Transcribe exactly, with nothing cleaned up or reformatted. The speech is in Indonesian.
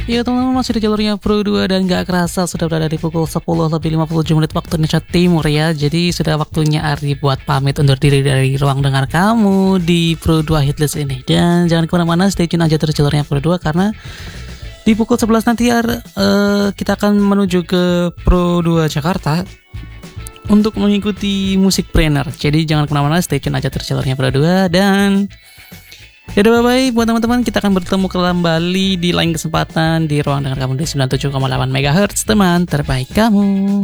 Iya teman-teman, masih di jalurnya Pro dua dan gak kerasa sudah berada di pukul sepuluh lebih lima puluh tujuh menit waktu Indonesia Timur ya. Jadi sudah waktunya Ari buat pamit undur diri dari ruang dengar kamu di Pro dua Hitlist ini. Dan jangan kemana-mana, stay tune aja terus jalurnya Pro dua karena di pukul sebelas nanti uh, kita akan menuju ke Pro dua Jakarta untuk mengikuti musik trainer. Jadi jangan kemana-mana, stay tune aja terus jalurnya Pro dua. Dan yaudah, bye-bye buat teman-teman. Kita akan bertemu kembali di lain kesempatan di ruang dengar kamu di sembilan puluh tujuh koma delapan megahertz, teman terbaik kamu.